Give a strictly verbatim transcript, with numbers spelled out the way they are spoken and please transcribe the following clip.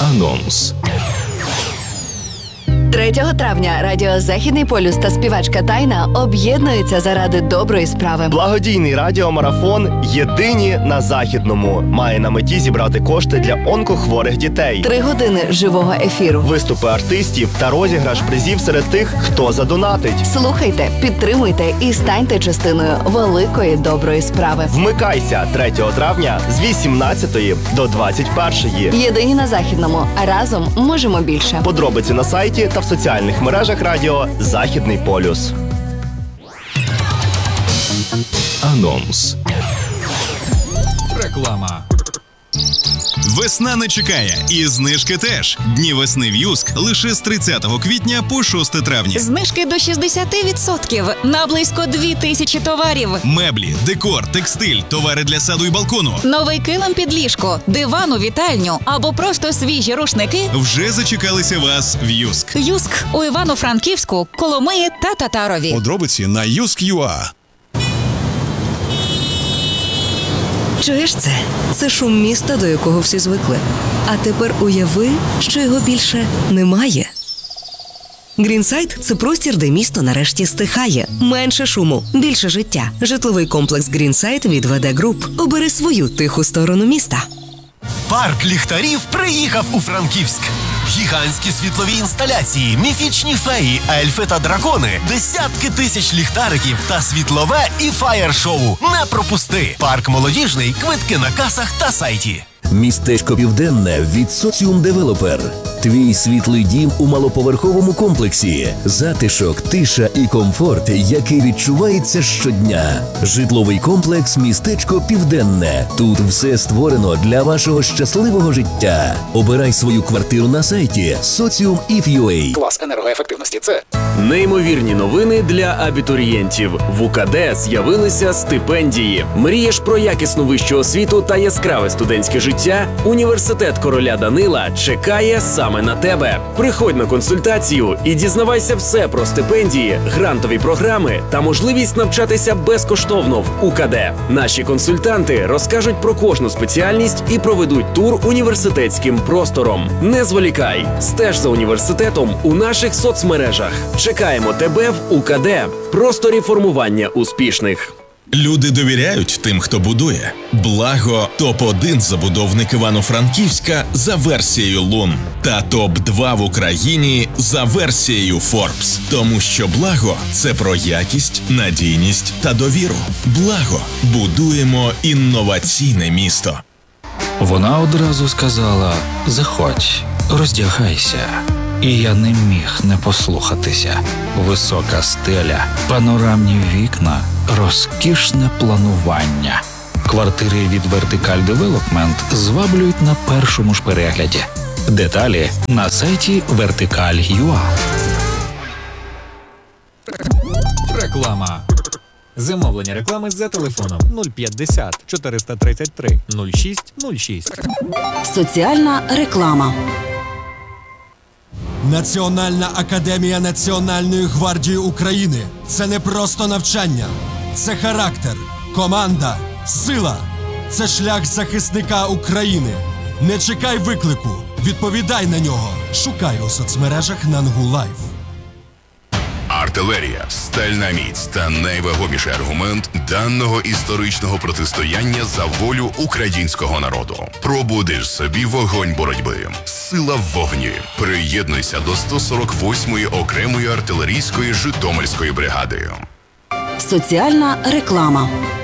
Анонс. третього травня радіо «Західний полюс» та співачка Тайна об'єднуються заради доброї справи. Благодійний радіомарафон «Єдині на Західному» має на меті зібрати кошти для онкохворих дітей. Три години живого ефіру. Виступи артистів та розіграш призів серед тих, хто задонатить. Слухайте, підтримуйте і станьте частиною великої доброї справи. Вмикайся третього травня з вісімнадцятої до двадцять першої. Єдині на Західному. Разом можемо більше. Подробиці на сайті та в соціальних мережах радіо «Західний полюс». Анонс. Реклама. Весна не чекає, і знижки теж. Дні весни в Юск лише з тридцятого квітня по шосте травня. Знижки до шістдесят відсотків на близько дві тисячі товарів. Меблі, декор, текстиль, товари для саду і балкону. Новий килим під ліжко, диван у вітальню або просто свіжі рушники. Вже зачекалися вас в Юск. Юск у Івано-Франківську, Коломиї та Татарові. Подробиці на юск крапка ю а. Чуєш це? Це шум міста, до якого всі звикли. А тепер уяви, що його більше немає. Грінсайд – це простір, де місто нарешті стихає. Менше шуму, більше життя. Житловий комплекс Грінсайд від ве де Груп. Обери свою тиху сторону міста. Парк ліхтарів приїхав у Франківськ. Гігантські світлові інсталяції, міфічні феї, ельфи та дракони, десятки тисяч ліхтариків та світлове і фаєр-шоу. Не пропусти! Парк молодіжний, квитки на касах та сайті. Містечко Південне від Соціум Девелопер. Твій світлий дім у малоповерховому комплексі. Затишок, тиша і комфорт, який відчувається щодня. Житловий комплекс «Містечко Південне». Тут все створено для вашого щасливого життя. Обирай свою квартиру на сайті соціум іф крапка ю а. Клас енергоефективності – це неймовірні новини для абітурієнтів. В у ка де з'явилися стипендії. Мрієш про якісну вищу освіту та яскраве студентське життя? Університет короля Данила чекає саме на тебе. Приходь на консультацію і дізнавайся все про стипендії, грантові програми та можливість навчатися безкоштовно в у ка де. Наші консультанти розкажуть про кожну спеціальність і проведуть тур університетським простором. Не зволікай, стеж за університетом у наших соцмережах. Чекаємо тебе в у ка де. Просторі формування успішних. Люди довіряють тим, хто будує. Благо – топ один забудовник Івано-Франківська за версією Лун. Та топ два в Україні за версією Forbes. Тому що Благо – це про якість, надійність та довіру. Благо – будуємо інноваційне місто. Вона одразу сказала: «Заходь, роздягайся». І я не міг не послухатися. Висока стеля, панорамні вікна, розкішне планування. Квартири від Вертикаль Девелопмент зваблюють на першому ж перегляді. Деталі на сайті вертикаль крапка ю а. Реклама. Замовлення реклами за телефоном нуль п'ятдесят чотириста тридцять три нуль шість нуль шість. Соціальна реклама. Національна академія Національної гвардії України – це не просто навчання. Це характер, команда, сила. Це шлях захисника України. Не чекай виклику. Відповідай на нього. Шукай у соцмережах Нангу Лайф. Артилерія, стальна міць та найвагоміший аргумент даного історичного протистояння за волю українського народу. Пробудиш собі вогонь боротьби. Сила в вогні. Приєднуйся до сто сорок восьмої окремої артилерійської Житомирської бригади. Соціальна реклама.